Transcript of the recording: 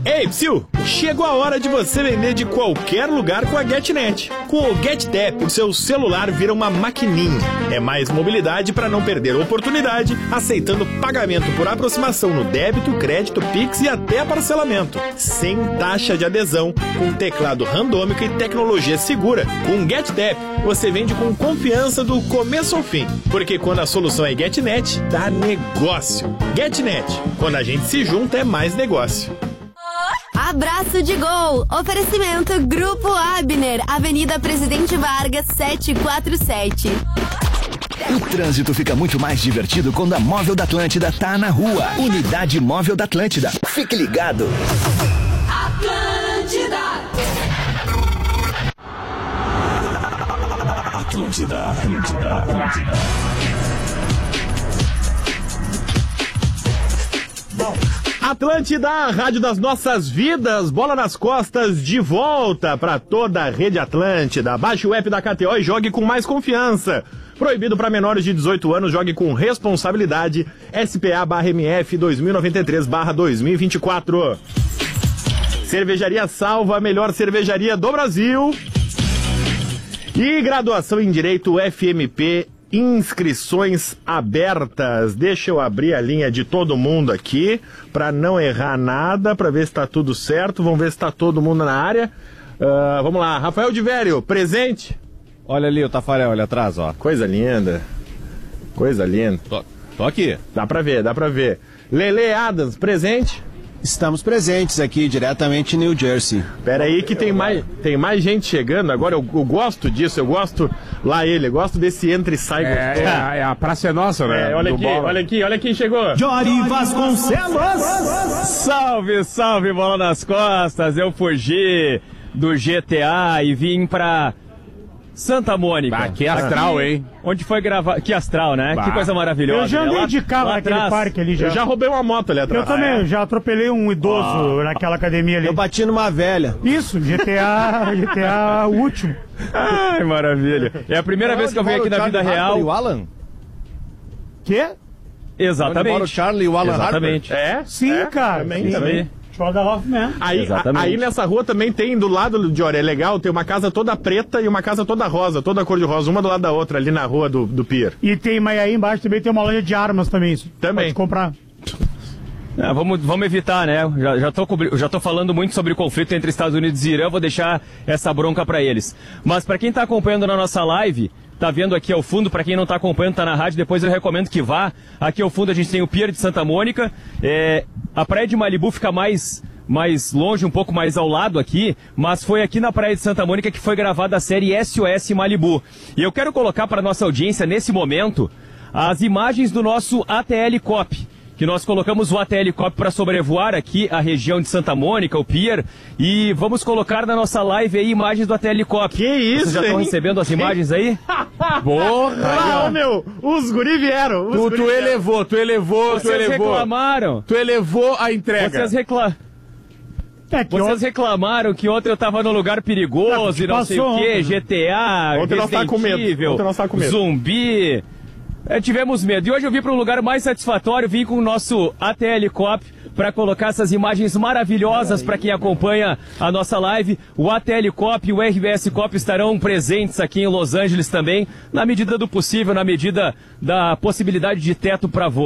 Ei, psiu! Chegou a hora de você vender de qualquer lugar com a GetNet. Com o GetTap, o seu celular vira uma maquininha. É mais mobilidade para não perder oportunidade, aceitando pagamento por aproximação no débito, crédito, Pix e até parcelamento. Sem taxa de adesão, com teclado randômico e tecnologia segura. Com o GetTap, você vende com confiança do começo ao fim. Porque quando a solução é GetNet, dá negócio. GetNet, quando a gente se junta é mais negócio. Abraço de gol! Oferecimento Grupo Abner, Avenida Presidente Vargas, 747. O trânsito fica muito mais divertido quando a Móvel da Atlântida tá na rua. Unidade Móvel da Atlântida. Fique ligado. Atlântida. Atlântida, a rádio das nossas vidas, bola nas costas, de volta para toda a rede Atlântida. Baixe o app da KTO e jogue com mais confiança. Proibido para menores de 18 anos, jogue com responsabilidade. SPA/MF 2093/2024. Cervejaria Salva, a melhor cervejaria do Brasil. E graduação em Direito FMP, inscrições abertas. Deixa eu abrir a linha de todo mundo aqui, para não errar nada, para ver se está tudo certo. Vamos ver se está todo mundo na área. Vamos lá, Rafael de Vério, presente? Olha ali o Tafarel, olha atrás, ó. Coisa linda. Coisa linda. Tô aqui. Dá pra ver. Lele Adams, presente? Estamos presentes aqui, diretamente em New Jersey. Pera aí que tem mais gente chegando. Agora eu gosto disso, eu gosto desse entra e sai gostoso. A praça é nossa, né? Olha quem chegou. Jory Vasconcelos! Salve, bola nas costas. Eu fugi do GTA e vim pra Santa Mônica. Que astral, hein? Onde foi gravar? Que astral, né? Que coisa maravilhosa. Eu já andei lá, de carro naquele parque ali já. Eu já roubei uma moto ali atrás. Eu também, eu já atropelei um idoso naquela academia ali. Eu bati numa velha. Isso, GTA o último. Ai, maravilha. É a primeira vez que eu venho aqui na vida real. E o Alan? Quê? Exatamente. O Charlie e o Alan Exatamente. Harper. Sim, cara. Também. Show da Hoffman. Aí nessa rua também tem, do lado de Jory, é legal, tem uma casa toda preta e uma casa toda rosa, toda cor de rosa, uma do lado da outra, ali na rua do Pier. E tem, mas aí embaixo também tem uma loja de armas também. Também. Pode comprar. Vamos evitar, né? Já tô falando muito sobre o conflito entre Estados Unidos e Irã, vou deixar essa bronca pra eles. Mas pra quem tá acompanhando na nossa live, tá vendo aqui ao fundo, pra quem não tá acompanhando, tá na rádio, depois eu recomendo que vá. Aqui ao fundo a gente tem o Pier de Santa Mônica, a praia de Malibu fica mais longe, um pouco mais ao lado aqui, mas foi aqui na praia de Santa Mônica que foi gravada a série SOS Malibu. E eu quero colocar para nossa audiência, nesse momento, as imagens do nosso ATL Cop, que nós colocamos o ATL Cop para sobrevoar aqui a região de Santa Mônica, o Pier, e vamos colocar na nossa live aí imagens do ATL Cop. Que isso, Vocês já estão recebendo as imagens aí? Porra! Meu, os guri vieram. Tu elevou. Vocês reclamaram. Tu elevou a entrega. Vocês reclamaram que ontem eu tava num lugar perigoso e não sei o que, GTA, ontem nós tá com medo. Zumbi. Tivemos medo. E hoje eu vim para um lugar mais satisfatório, vim com o nosso ATL Cop para colocar essas imagens maravilhosas para quem acompanha a nossa live. O ATL Cop e o RBS Cop estarão presentes aqui em Los Angeles também, na medida do possível, na medida da possibilidade de teto para voo.